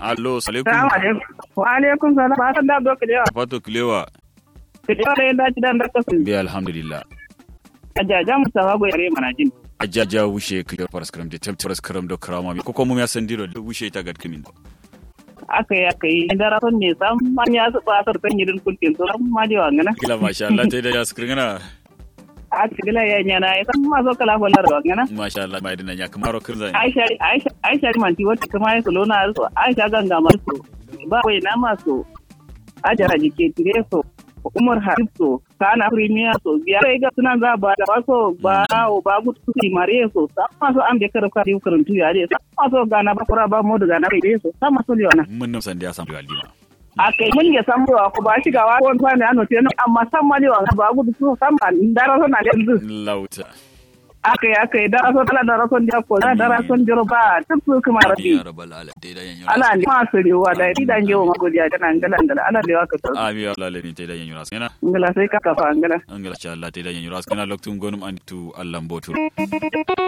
allo alaikum Assalamu alaikum. Wa alaikum salam. Ba san da do kilewa. fato kilewa Kilewa da yanda ci dan da kasu. bi alhamdulillah Ajaja musawa go yare mana jin. ajaja wushe kiyar paraskram de paraskram do krama mi ko mu ya sandiro do wushe ta gad kimin Aka yi da rason ne sam man ya su ba sar kan yidin kulkin to ma je wangana. kila masha Allah tai da ya skringana A tigila ya nyana ya san ma zo kala bollar wangana. masha Allah mai dinan ya kamaro kirzan Aisha manti wata kuma ya solo na so Aisha ganga masu ba wai na masu ajara jike tire so Umar Habib so kana premier so biya kai ga sunan za ba da waso ba gutu su mare so sama so am de kar ka di karantu ya de sama so gana ba kura ba modu gana kai so sama so liwana mun nan sanda ya samu galima akai mun ya samu ko ba shi ga wa ko ne ano te amma sama liwana ba gutu su sama ndara so na yanzu lauta akai da so tala da rason da ko da rason jiro ba tuku kuma rabi ya rabbal alamin da yan ala ni ma so riwa da idan jewo magodiya kana ngala ala lewa ka to abi Allah le ni tai da yan yuras kana ngala sai ka kafa ngala angala cha Allah tai da yan yuras kana loktum gonum antu Allah botur